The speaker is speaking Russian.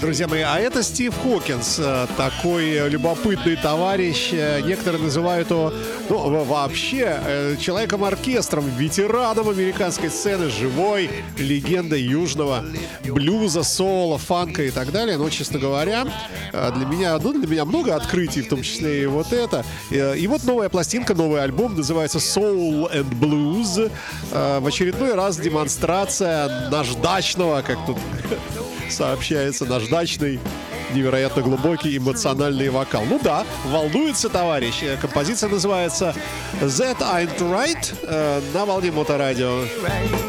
Друзья мои, а это Стив Хокинс, такой любопытный товарищ. Некоторые называют его, вообще, человеком-оркестром, ветераном американской сцены, живой легендой южного блюза, соула, фанка и так далее. Но, честно говоря, для меня много открытий, в том числе и вот это. И вот новая пластинка, новый альбом, называется Soul and Blues. В очередной раз демонстрация наждачного, как тут сообщается, наждачный, невероятно глубокий эмоциональный вокал. Ну да, волнуется товарищ. Композиция называется That Ain't Right на волне Моторадио.